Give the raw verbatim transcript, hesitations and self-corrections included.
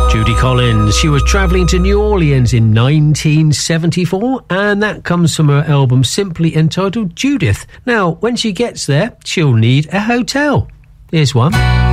Judy Collins. She was travelling to New Orleans in nineteen seventy-four, and that comes from her album simply entitled Judith. Now, when she gets there, she'll need a hotel. Here's one.